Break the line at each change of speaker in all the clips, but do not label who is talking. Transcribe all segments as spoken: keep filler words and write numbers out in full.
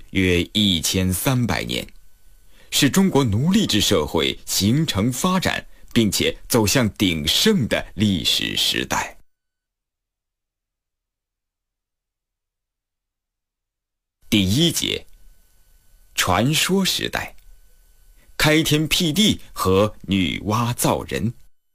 约一千三百年，是中国奴隶制社会形成发展并且走向鼎盛的历史时代。第一节，传说时代，开天辟地和女娲造人。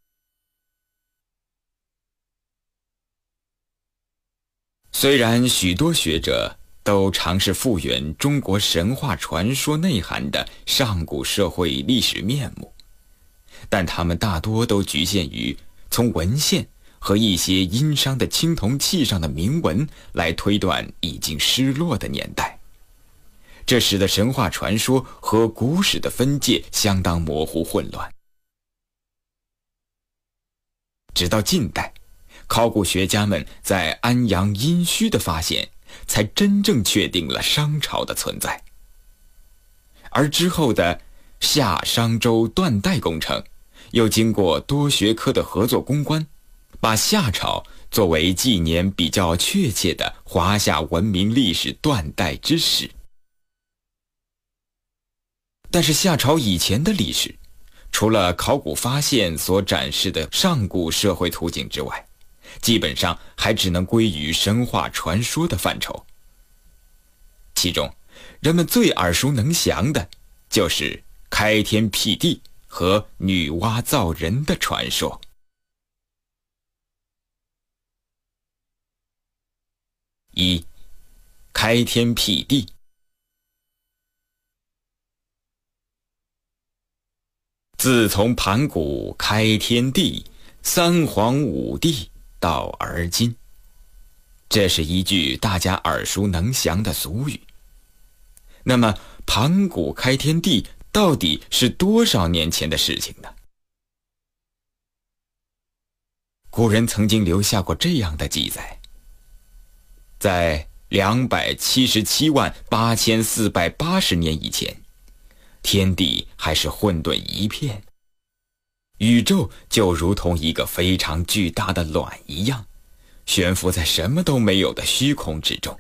虽然许多学者都尝试复原中国神话传说内涵的上古社会历史面目，但他们大多都局限于从文献和一些殷商的青铜器上的铭文来推断已经失落的年代，这使得神话传说和古史的分界相当模糊混乱。直到近代，考古学家们在安阳殷墟的发现才真正确定了商朝的存在，而之后的夏商周断代工程又经过多学科的合作攻关，把夏朝作为纪年比较确切的华夏文明历史断代之始。但是夏朝以前的历史，除了考古发现所展示的上古社会图景之外，基本上还只能归于神话传说的范畴。其中人们最耳熟能详的就是开天辟地和女娲造人的传说。一、开天辟地。自从盘古开天地，三皇五帝到而今，这是一句大家耳熟能详的俗语。那么盘古开天地到底是多少年前的事情呢？古人曾经留下过这样的记载：在两百七十七万八千四百八十年以前，天地还是混沌一片，宇宙就如同一个非常巨大的卵一样，悬浮在什么都没有的虚空之中。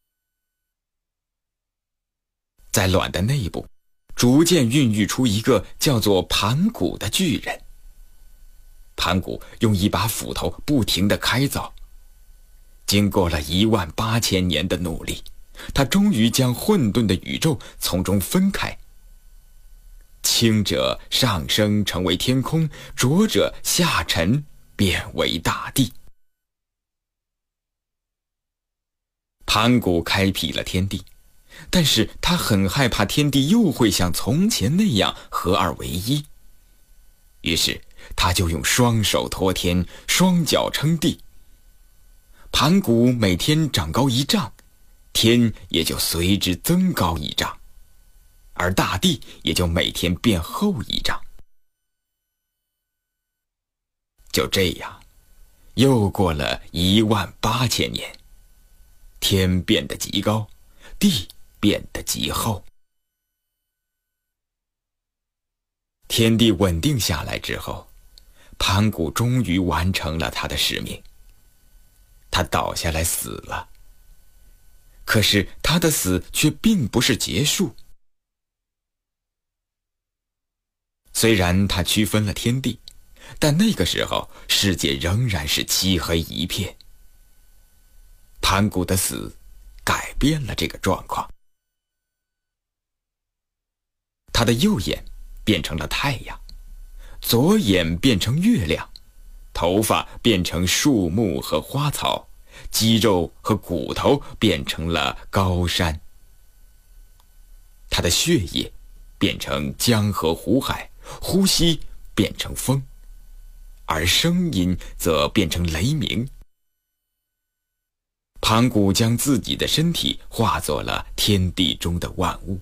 在卵的内部，逐渐孕育出一个叫做盘古的巨人。盘古用一把斧头不停地开凿，经过了一万八千年的努力，他终于将混沌的宇宙从中分开。轻者上升成为天空，浊者下沉变为大地。盘古开辟了天地，但是他很害怕天地又会像从前那样合二为一，于是他就用双手托天，双脚撑地。盘古每天长高一丈，天也就随之增高一丈，而大地也就每天变厚一丈。就这样，又过了一万八千年，天变得极高，地变得极厚。天地稳定下来之后，盘古终于完成了他的使命。他倒下来死了，可是他的死却并不是结束。虽然他区分了天地，但那个时候世界仍然是漆黑一片。盘古的死改变了这个状况，他的右眼变成了太阳，左眼变成月亮，头发变成树木和花草，肌肉和骨头变成了高山。他的血液变成江河湖海，呼吸变成风，而声音则变成雷鸣。盘古将自己的身体化作了天地中的万物。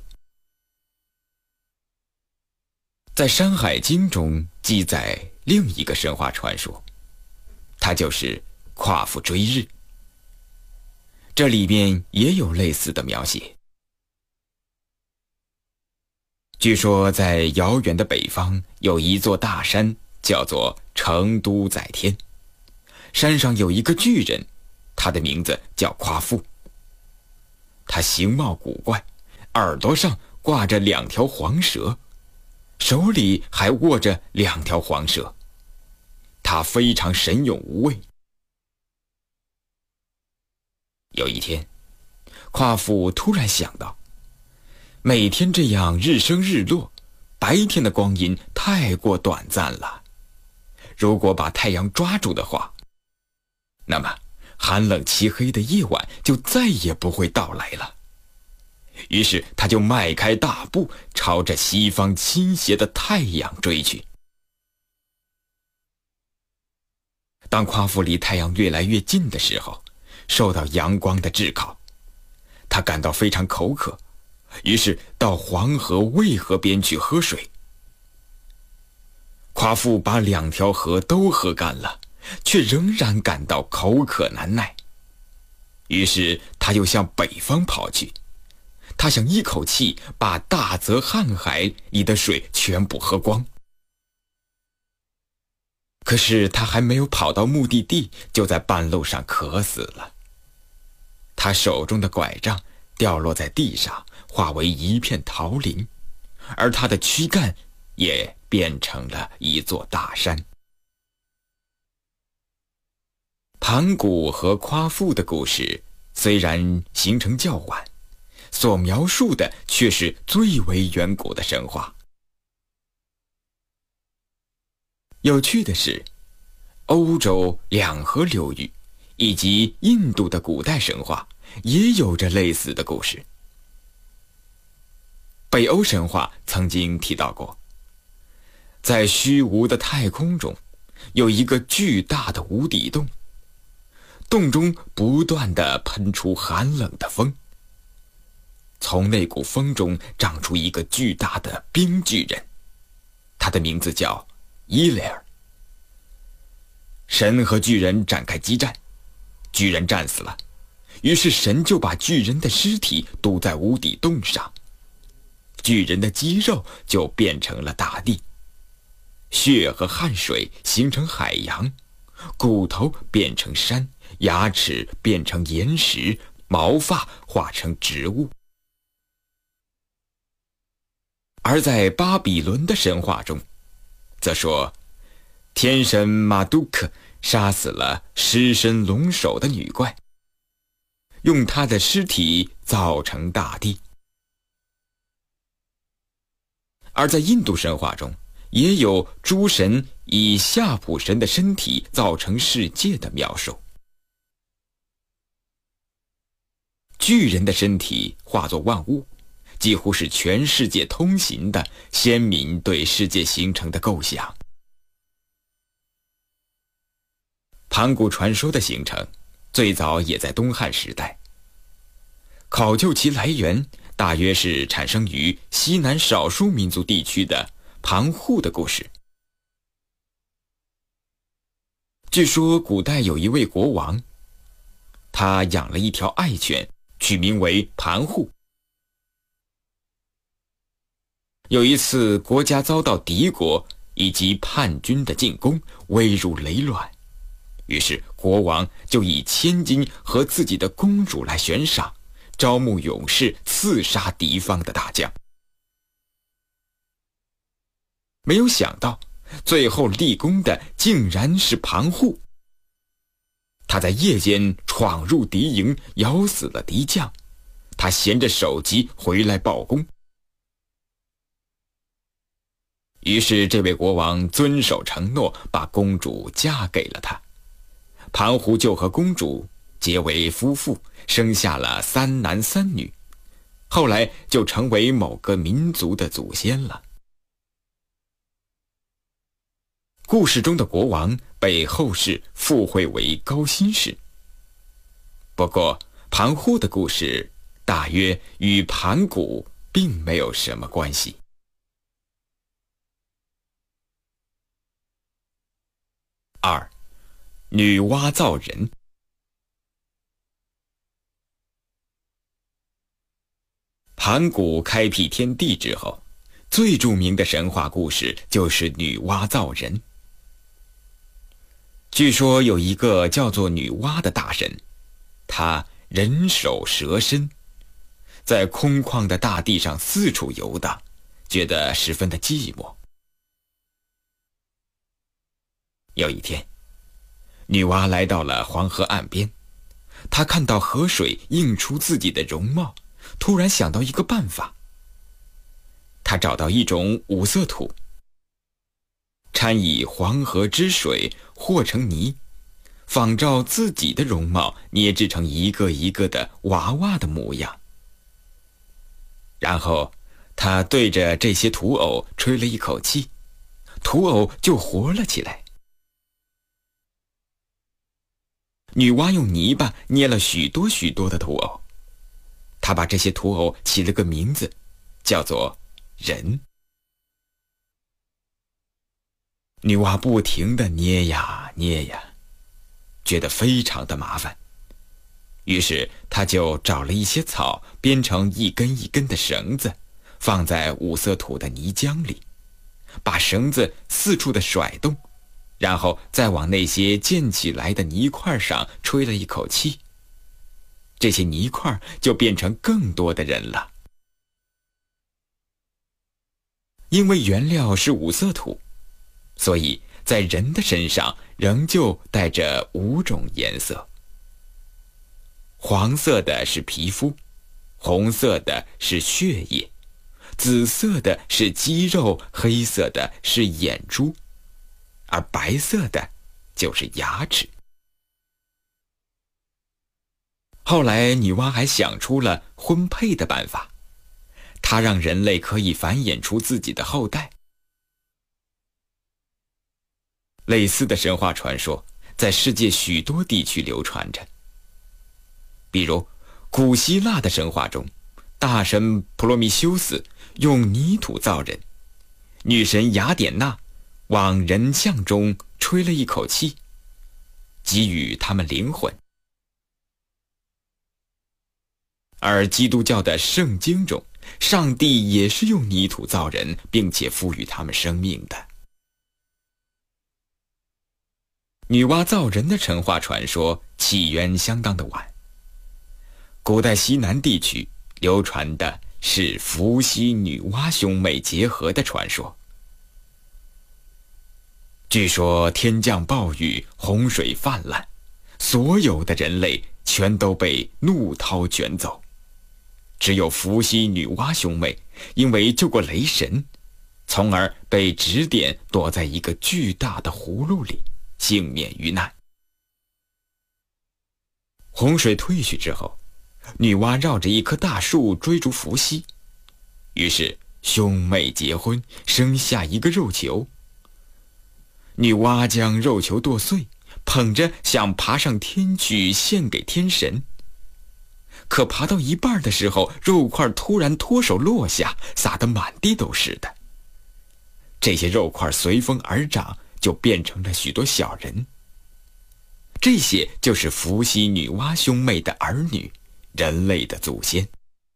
在《山海经》中记载另一个神话传说，它就是夸父追日。这里边也有类似的描写。据说在遥远的北方有一座大山，叫做成都载天。山上有一个巨人，他的名字叫夸父。他形貌古怪， 耳朵上挂着两条黄蛇，手里还握着两条黄蛇。他非常神勇无畏。有一天，夸父突然想到，每天这样日升日落，白天的光阴太过短暂了。如果把太阳抓住的话，那么寒冷漆黑的夜晚就再也不会到来了。于是他就迈开大步，朝着西方倾斜的太阳追去。当夸父离太阳越来越近的时候，受到阳光的炙烤，他感到非常口渴，于是到黄河、渭河边去喝水。夸父把两条河都喝干了，却仍然感到口渴难耐。于是他又向北方跑去，他想一口气把大泽瀚海里的水全部喝光。可是他还没有跑到目的地，就在半路上渴死了。他手中的拐杖掉落在地上，化为一片桃林，而他的躯干也变成了一座大山。盘古和夸父的故事虽然形成较晚，所描述的却是最为远古的神话。有趣的是，欧洲两河流域以及印度的古代神话也有着类似的故事。北欧神话曾经提到过，在虚无的太空中有一个巨大的无底洞，洞中不断地喷出寒冷的风，从那股风中长出一个巨大的冰巨人，他的名字叫伊雷尔。神和巨人展开激战，巨人战死了，于是神就把巨人的尸体堵在无底洞上，巨人的肌肉就变成了大地，血和汗水形成海洋，骨头变成山，牙齿变成岩石，毛发化成植物。而在巴比伦的神话中，则说天神马杜克杀死了狮身龙首的女怪，用她的尸体造成大地。而在印度神话中，也有诸神以夏普神的身体造成世界的描述。巨人的身体化作万物，几乎是全世界通行的先民对世界形成的构想。盘古传说的形成最早也在东汉时代，考究其来源，大约是产生于西南少数民族地区的盘户的故事。据说古代有一位国王，他养了一条爱犬，取名为盘户。有一次国家遭到敌国以及叛军的进攻，危如累卵，于是国王就以千金和自己的公主来悬赏，招募勇士刺杀敌方的大将。没有想到最后立功的竟然是盘户。他在夜间闯入敌营，咬死了敌将，他衔着首级回来报功。于是这位国王遵守承诺，把公主嫁给了他。盘户就和公主结为夫妇，生下了三男三女，后来就成为某个民族的祖先了。故事中的国王被后世附会为高辛氏。不过盘户的故事大约与盘古并没有什么关系。二，女娲造人。盘古开辟天地之后，最著名的神话故事就是女娲造人。据说有一个叫做女娲的大神，她人首蛇身， 在空旷的大地上四处游荡，觉得十分的寂寞。有一天，女娲来到了黄河岸边，她看到河水映出自己的容貌，突然想到一个办法。她找到一种五色土，掺以黄河之水和成泥，仿照自己的容貌捏制成一个一个的娃娃的模样。然后她对着这些土偶吹了一口气，土偶就活了起来。女娲用泥巴捏了许多许多的土偶，她把这些土偶起了个名字，叫做人。女娲不停地捏呀捏呀，觉得非常的麻烦，于是她就找了一些草，编成一根一根的绳子，放在五色土的泥浆里，把绳子四处的甩动，然后再往那些溅起来的泥块上吹了一口气，这些泥块就变成更多的人了。因为原料是五色土，所以在人的身上仍旧带着五种颜色。黄色的是皮肤，红色的是血液，紫色的是肌肉，黑色的是眼珠，而白色的就是牙齿。后来女娲还想出了婚配的办法，她让人类可以繁衍出自己的后代。类似的神话传说在世界许多地区流传着。比如古希腊的神话中，大神普罗米修斯用泥土造人，女神雅典娜往人像中吹了一口气，给予他们灵魂。而基督教的圣经中，上帝也是用泥土造人，并且赋予他们生命的。女娲造人的神话传说起源相当的晚，古代西南地区流传的是伏羲女娲兄妹结合的传说。据说天降暴雨，洪水泛滥，所有的人类全都被怒涛卷走，只有伏羲女娲兄妹因为救过雷神，从而被指点躲在一个巨大的葫芦里，幸免于难。洪水退去之后，女娲绕着一棵大树追逐伏羲，于是兄妹结婚，生下一个肉球。女娲将肉球剁碎，捧着想爬上天去献给天神。可爬到一半的时候，肉块突然脱手落下，撒得满地都是的。这些肉块随风而长，就变成了许多小人。这些就是伏羲女娲兄妹的儿女，人类的祖先。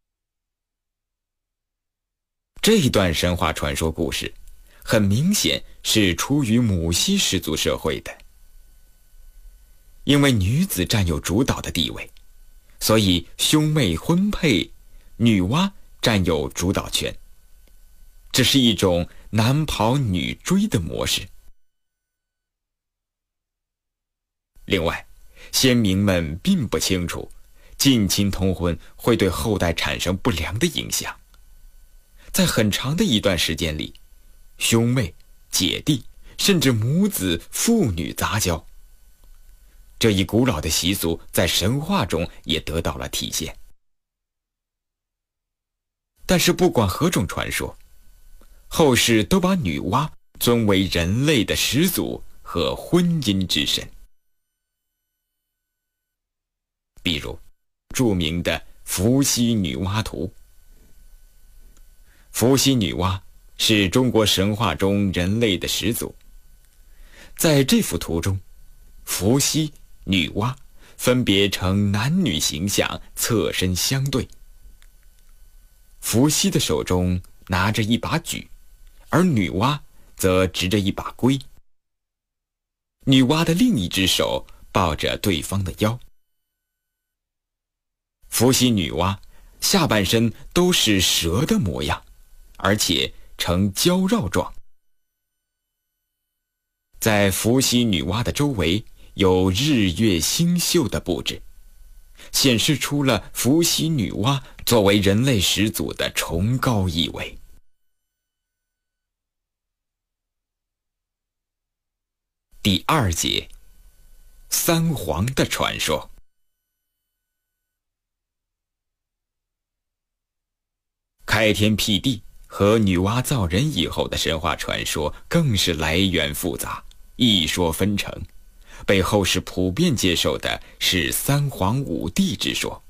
这一段神话传说故事很明显是出于母系氏族社会的。因为女子占有主导的地位，所以兄妹婚配，女娲占有主导权。这是一种男跑女追的模式。另外，先民们并不清楚近亲通婚会对后代产生不良的影响。在很长的一段时间里，兄妹、姐弟，甚至母子、父女杂交，这一古老的习俗在神话中也得到了体现。但是不管何种传说，后世都把女娲尊为人类的始祖和婚姻之神。比如著名的伏羲女娲图。伏羲女娲是中国神话中人类的始祖。在这幅图中，伏羲、女娲分别呈男女形象，侧身相对。伏羲的手中拿着一把戟，而女娲则执着一把圭。女娲的另一只手抱着对方的腰。伏羲女娲下半身都是蛇的模样，而且呈交绕状。在伏羲女娲的周围有日月星宿的布置，显示出了伏羲女娲作为人类始祖的崇高意味。第二节，三皇的传说。开天辟地和女娲造人以后的神话传说更是来源复杂，一说纷呈。被后世普遍接受的是三皇五帝之说。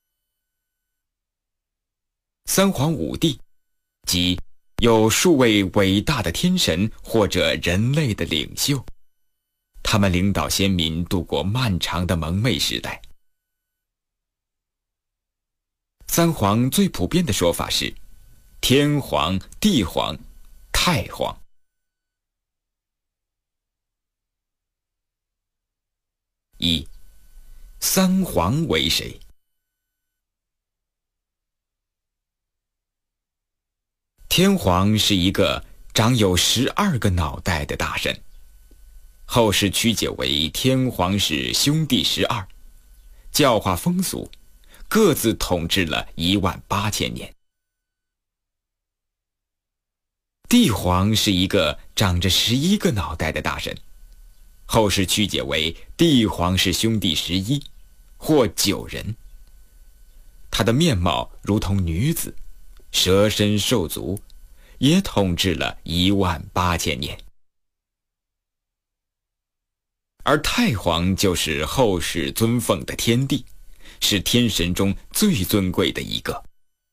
三皇五帝即有数位伟大的天神或者人类的领袖，他们领导先民度过漫长的蒙昧时代。三皇最普遍的说法是天皇、地皇、太皇。一、三皇为谁？天皇是一个长有十二个脑袋的大神，后世曲解为天皇是兄弟十二，教化风俗，各自统治了一万八千年。帝皇是一个长着十一个脑袋的大神，后世曲解为帝皇是兄弟十一，或九人。他的面貌如同女子，蛇身兽足，也统治了一万八千年。而太皇就是后世尊奉的天帝，是天神中最尊贵的一个。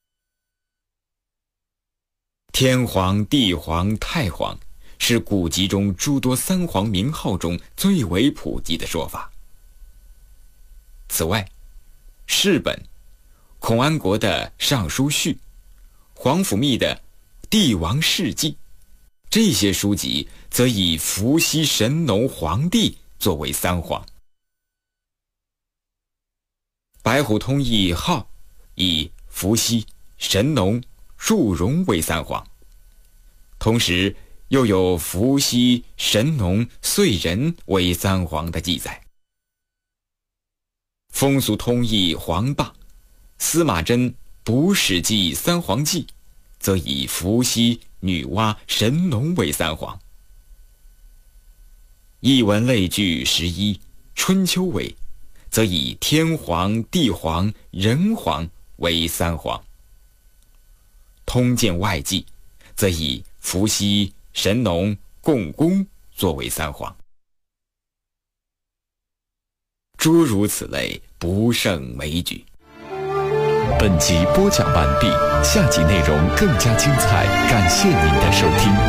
天皇、地皇、太皇是古籍中诸多三皇名号中最为普及的说法。此外，释本、孔安国的《尚书序》、皇甫谧的《帝王世纪》，这些书籍则以伏羲、神农、黄帝作为三皇。白虎通义号以伏羲、神农、祝融为三皇，同时又有伏羲、神农、燧人为三皇的记载。风俗通义黄霸、司马真《补史记三皇记》则以伏羲、女娲、神农为三皇。艺文类聚十一春秋为则以天皇、地皇、人皇为三皇。通鉴外记则以伏羲、神农、共工作为三皇。诸如此类，不胜枚举。
本集播讲完毕，下集内容更加精彩，感谢您的收听。